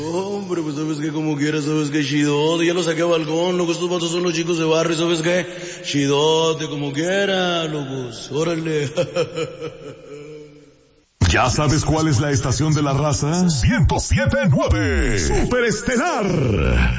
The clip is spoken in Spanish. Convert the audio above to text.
Hombre, pues sabes que como quieras, sabes que chidote, ya lo saqué a balcón, loco, estos vatos son los chicos de barrio, sabes que chidote, como quiera, locos, órale. ¿Ya sabes cuál es la estación de la raza? 107.9 Superestelar.